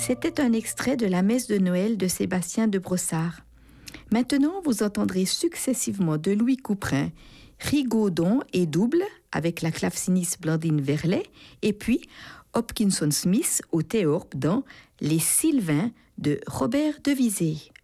C'était un extrait de la messe de Noël de Sébastien de Brossard. Maintenant, vous entendrez successivement de Louis Couperin, Rigaudon et Double avec la claveciniste Blandine Verlet et puis Hopkinson Smith au théorbe dans Les Sylvains de Robert Devisay.